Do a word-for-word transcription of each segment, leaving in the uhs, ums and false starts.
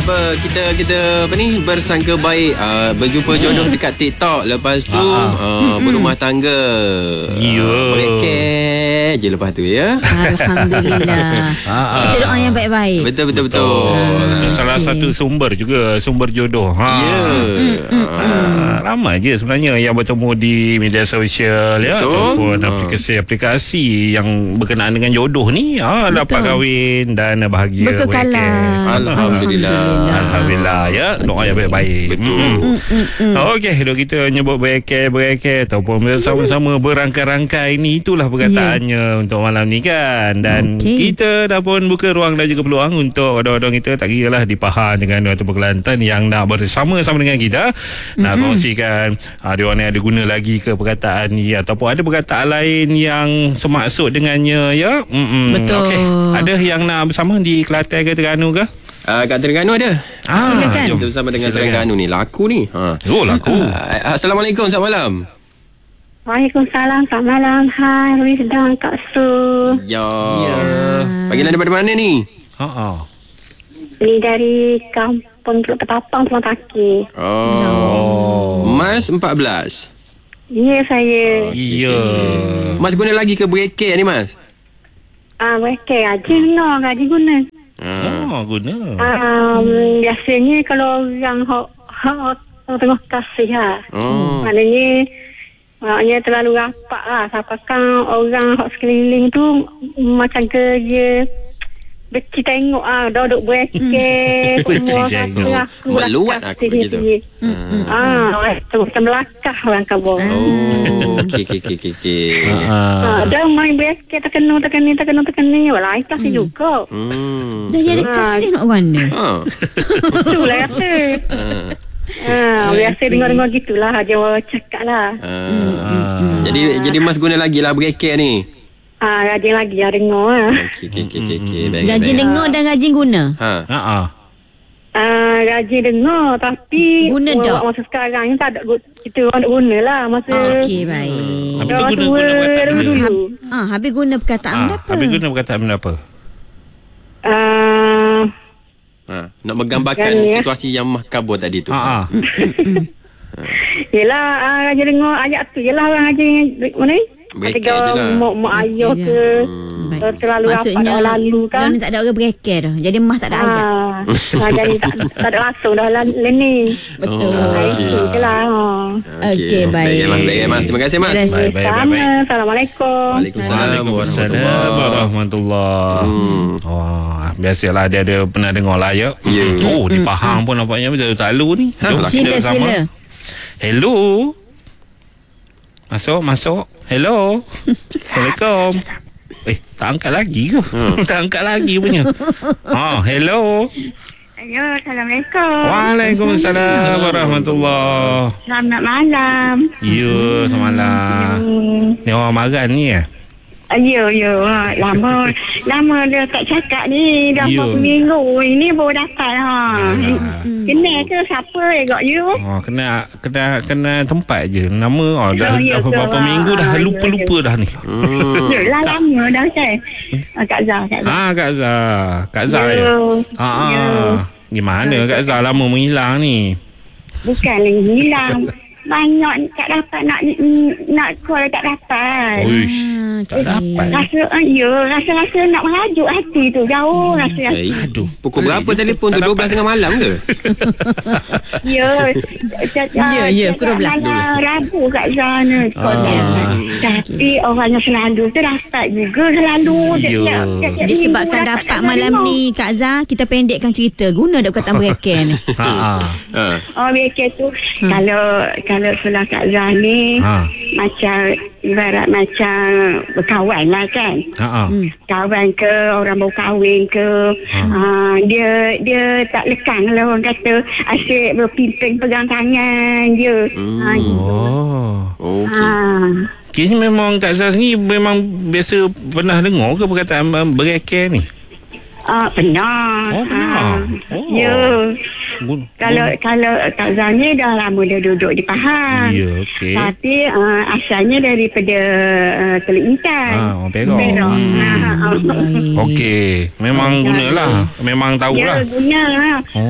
apa kita kita apa ni bersangka baik uh, berjumpa jodoh dekat TikTok, lepas tu uh, berumah tangga. Ya. Bereket je lepas tu ya. Alhamdulillah. Kita doa yang baik-baik. Betul betul betul. betul. Salah okay. satu sumber juga, sumber jodoh. Ha. Ya. Ah, ramai je sebenarnya yang bertemu di media sosial ya, ataupun aplikasi-aplikasi yang berkenaan dengan jodoh ni, ah, dapat kahwin dan bahagia. Berkekalan. Alhamdulillah. Alhamdulillah ya, doa yang baik-baik. Betul. Hmm. Hmm. Okey, dok kita nyebut berekek-berekek ataupun bersama-sama berangkai-rangkai ni, itulah perkataannya yeah. untuk malam ni kan. Dan okay. kita dah pun buka ruang dan juga peluang untuk orang-orang kita, tak kira lah di Pahang dengan ataupun Kelantan yang nak bersama-sama dengan kita, mm-hmm. nak kongsikan ada orang yang ada guna lagi ke perkataan ni, ataupun ada perkataan lain yang semaksud dengannya ya. Mm-mm. Betul. Okay. Ada yang nak bersama di Kelantan ke Terengganu ke? Uh, kat Terengganu ada. Ah, silakan. Kita bersama dengan Silakan. Terengganu ni. Laku ni. Ha. Oh, laku. Uh, Assalamualaikum, selamat malam. Waalaikumsalam, selamat malam. Hai, Ruiz dan Kak Su. Ya. ya. Panggilan daripada mana ni? Ha ah. Ni dari kampung Teluk Ketapang, Tuan Taki. Oh. Mas empat belas. Ya, saya. Ya. Mas guna lagi ke berekek ni, Mas? Ah, mereka gaji no, gaji guna. Oh, guna. Um, biasanya kalau orang hok hok tengah kasih ha. Oh. Maknanya maknanya terlalu rapat lah. Siapakan orang hok sekeliling tu macam kerja beci tengok ah, duduk berekek semua tengok. aku Buat luat aku begitu. Ah, tu macam melakah orang kabur. Oh, okey okey okey okey. okey. Ah, dah main berekek terkena terkena terkena terkena wala ikhlas juga. Hmm. Dah jadi kasih nak mana? Ha. Itulah kata. Ah, biasa dengar-dengar gitulah dia orang cakap lah. Ah. Jadi jadi Mas guna lagi lah berekek ni. Ah, rajin lagi ya dengar ah. Okey okey okey okey. Baik. Rajin baik. dengar dan rajin guna. Ha. Ha ah. Ah, rajin dengar tapi Guna orang- tak? masa sekarang ni tak ada gu- kita orang nak guna lah masa Okey, baik. Habis tu orang guna tua guna perkataan dulu. benda. Ah, habis guna perkataan Ah, apa? habis guna perkataan benda apa? Ah, Ha. Nak menggambarkan Kan, ya. situasi yang mah kabur tadi tu. Ha ah. yelah ah, rajin dengar ayat tu yelah orang rajin mana ni? Berekek Tiga je lah. mak mak ayah Okey, ke Baik. eh, terlalu rapat Maksudnya dah lalu kan. kalau ni tak ada orang berekek dah. Jadi mah tak ada ayat. Ah, ah, jadi tak, tak ada langsung dah lah learning. Betul. Oh, Ah, okey. itu je lah. ah. Okey, baik. Baik, Mas. Baik, Mas. Terima kasih, Mas. Terima kasih. Baik, baik, baik, Sama. baik. Assalamualaikum. Waalaikumsalam Waalaikumsalam warahmatullahi. warahmatullahi. Hmm. Wah, biasalah dia ada pernah dengar lah ya. Ya. Oh, di Pahang pun nampaknya betul tak lalu ni. Ha, Jom Sila, kita bersama. sila. Hello. Masuk, masuk. Hello. Assalamualaikum. Eh, tak angkat lagi ke? tak angkat lagi punya. Ha, hello. Ayo, Assalamualaikum. Waalaikumsalam warahmatullahi. Selamat malam. Ya, semalam. Hmm. Ni orang magan ni eh? Ya, ya. Lama lama dia tak cakap ni. Dah Ya. berapa minggu. Ini baru dapat. Ha. Hmm. Kenal ke siapa yang got you? Oh, kena kena kena tempat je. Nama oh, dah, Oh, ya dah ke? beberapa minggu dah Ah, ya, lupa-lupa dah ni. Hmm. Yelah lama dah saya. Ah, Kak Zah, Kak Zah. Ah, Kak Zah. Kak Zah ya. Ya. Ah, Ya. ah. Gimana Kak Zah lama menghilang ni? Bukan lagi hilang. Banyak tak dapat nak nak call tak dapat. Uish, tak okey. dapat. Rasa uh, ya, rasa-rasa nak merajuk hati tu jauh rasa. Baik. Aduh. Pukul berapa telefon tu? Tak dua belas tengah malam ke? Ya. Ya, ya, pukul dua belas. Malam Rabu kat sana call dia. Tapi orangnya selalu tu dapat juga selalu. Ya. Disebabkan dapat malam ni Kak Zah, kita pendekkan cerita. Guna dak perkataan berekek ni. Ha ah. Ha. Oh, biasa tu kalau kalau sulah Kak Zah ni Ha. macam ibarat macam berkawan lah kan. Ha ah. Hmm. Kawan ke orang baru kahwin ke uh, dia dia tak lekang lah orang kata asyik berpimpin pegang tangan je. Hmm. Ha, Oh. Okey. ha. Kini memang Kak Zah ni memang biasa pernah dengar ke perkataan um, berekek ni? Ah, pernah. Oh, pernah. Ah, Oh. Ya. Gun- Kalau kalau Kak Zah ni dah lama dia duduk di Pahang. Ya, okey. Tapi uh, asalnya daripada uh, Teluk Intan. Ah, orang Perak. Perak. Hmm. Ah, ah. Okey, memang gunalah. Memang Ya, tahulah. guna. Oh. Lepas tu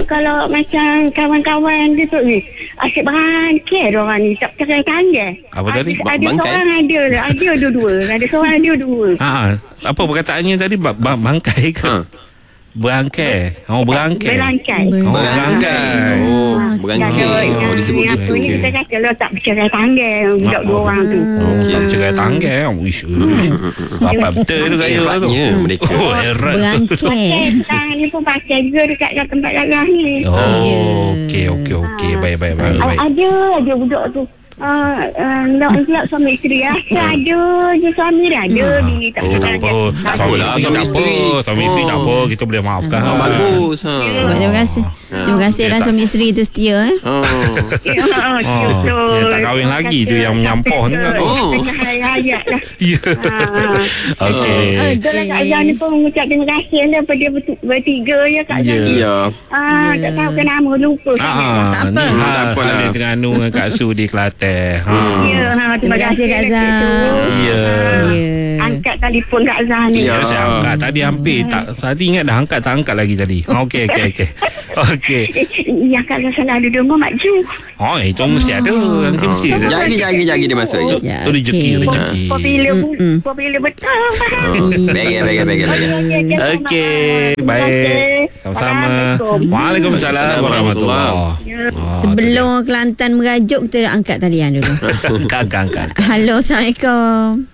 kalau macam kawan-kawan dia tu ni asyik berangkai orang ni tak cerai tangan. Apa tadi? Ada, ada Bangkai? seorang ada ada dua-dua. Ada seorang ada dua. Ha, apa perkataannya tadi? Ba- ba- bangkai ke? Ha. Berangkai. Oh, berangkai. Berangkai. Oh, Berangkai. berangkai. Oh, berangkai. Yang- Oh, disebut yang gitu. tu ni kita kata lo tak bercerai tangan budak dua orang tu. Oh, Okey. tak cerai tangan. Wish. Bapak betul tu kaya tu. Eratnya mereka. Oh, erat. Berangkai. Eh, sekarang ni pun pakai juga dekat tempat dagang ni. Oh, okey, okey, okey. Baik, baik, baik. A- baik. Ada je budak tu. Uh, uh, nak siap suami isteri rasa ada je suami dia ada bini tak Itu tak apa. Tak Suami apalah, isteri suami tak apa. isteri. Suami isteri tak Oh. apa. Kita boleh maafkan. Oh, bagus. Ha. Terima kasih. Terima kasih Dia dan tak- suami isteri tu setia eh. Oh. Oh, Oh, yang tak kahwin lagi tu yang menyampah ni kan. Oh. Tengah hayat lah. Ya. Okey. Ah, itulah Kak Azhar ni pun mengucap terima kasih lah pada bertu- bertiga ya Kak Azhar Ya. ni. Ya. Ah, tak tahu ke nama lupa sangat. Ah, Tak apa. ni Tak apa lah. Halil Terengganu dengan Kak Su di Kelantan. Ha. Ya, ha, Terima kasih, Kak Azhar. Ya. Ya. Angkat telefon Kak Azhar ni. Ya. Ya, saya angkat tadi hampir tak tadi ingat dah angkat tak angkat lagi tadi. Okey okey okey. Okey. Eh, yang Kak Azhar selalu dengar Mak Ju. Oh, itu mesti ada. Nanti mesti ada. Jari, jari, jari dia masuk lagi. Ya, Tu rezeki, okey. rezeki. Popular popular betul. Faham? Oh. Baik, baik, baik, baik. Okey, baik. Sama-sama. Waalaikumsalam warahmatullahi. Oh, Sebelum Kelantan merajuk, kita angkat talian dulu. angkat angkat angkat. Halo, Assalamualaikum.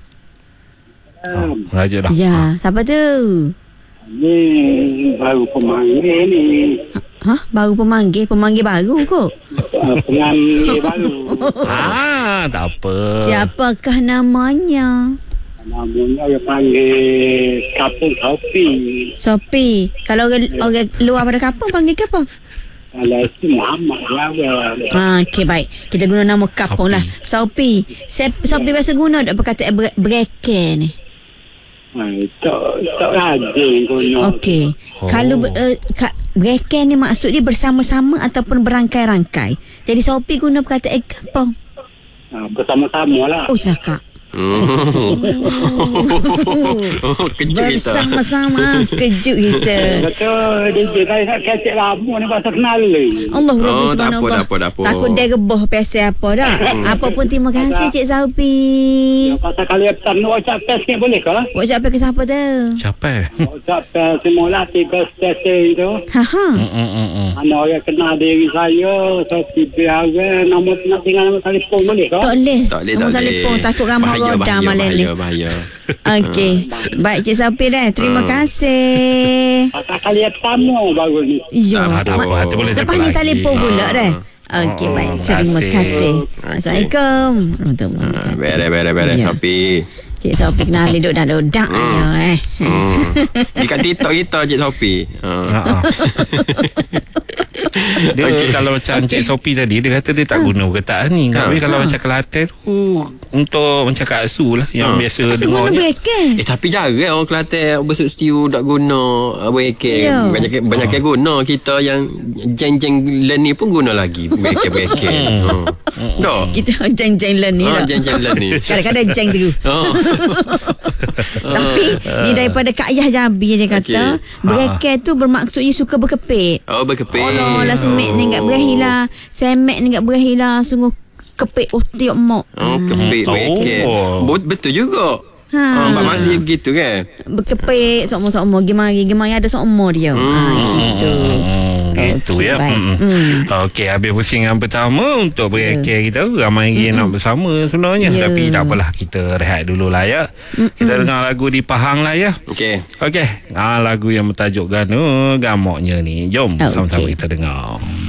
Oh, rajuk dah. Ya, siapa tu? Ni baru pemanggil ni. Hah? Baru pemanggil? Pemanggil baru kot? Uh, penganggil baru. Ah, tak apa. Siapakah namanya? Namanya dia panggil Kapung Kopi. Sopi. Kalau orang, orang luar pada kapung panggil ke apa? Kalau itu Muhammad Lawal. Ha, okey baik. Kita guna nama kapung Sopi. lah. Sopi. Sep- Sopi biasa guna tak perkataan bre- breaker ni? Tak tak rajin guna. Okey. Oh. Kalau uh, ka- breaker ni maksud dia bersama-sama ataupun berangkai-rangkai. Jadi Sopi guna perkataan kapung. Ha, bersama-sama lah. Oh, cakap. Oh, kejut kita. Bersama-sama. Kejut kita. Betul. Dia dia tadi nak kecek lama ni pasal kenal ni. Allah Oh, Rabbi tak apa, subhanallah. tak apa, tak apa. Takut dia rebah pasal apa dah. Apa pun terima kasih Cik Sopi. Pasal kali pesan nak WhatsApp test ni boleh ke? WhatsApp ke siapa tu? Capek. WhatsApp test semula tiga stesen tu. Ha ha. Hmm hmm hmm. Mana orang kenal diri saya. Saya biar nombor nak tinggal nombor telefon boleh ke? Tak boleh. Tak boleh, Nombor tak boleh. telefon takut ramai Bahaya, roda bahaya, malam ni. bahaya, bahaya. Okey. Baik Cik Sopi dah. Terima kasih. Pasal kali pertama baru ni. Ya. Ah, tak apa. Hati boleh Lepas telefon ni lagi. telefon pula dah. Okey Oh, baik. terima Terima kasih. kasih. Okey. Assalamualaikum. Warahmatullahi Ah, wabarakatuh. Beres, beres, beres. Ya. Tapi Cik Sopi kenal duduk dah lodak ya eh. hmm. Dekat TikTok kita Cik Sopi. Ha. Ha. Dia okay. Kalau macam Cik Sopi tadi, dia kata dia tak guna perkataan ni. Tapi kalau macam Kelantan tu, untuk macam Kak Su lah yang Ha. biasa Asyik guna dengarnya. breaker. Eh tapi jarang orang Kelantan berstiu tak guna breaker. Ya. Banyak banyak yang guna. Kita yang jeng-jeng len ni pun guna lagi breaker-breaker. Ha. Dah. Kita jeng-jeng learn ni Ha, lah. jeng-jeng len ni. Kadang-kadang jeng tu. Oh. Tapi ni daripada Kak Ayah Jabi dia kata, Okey. breaker tu bermaksudnya suka berkepit. Oh berkepit. Oh lah semek ni kat berahila, semek ni kat berahila sungguh kepit otiok mok. Oh kepit Hmm. breaker. Oh. Bo- Betul juga. Ha. Ha, ha maksudnya begitu kan? Berkepit sokmo-sokmo gimari gimari ada sokmo dia. Hmm. Ha gitu. Hmm, itu Okey, ya. baik. Hmm. Hmm. Okey, habis pusingan pertama untuk berakir kita. Ramai lagi nak bersama sebenarnya. Ya. Tapi tak apalah, kita rehat dulu lah ya. Kita dengar lagu di Pahang lah ya. Okey. Okey, ah, lagu yang bertajuk Gana Gamoknya ni. Jom Okey. sama-sama kita dengar.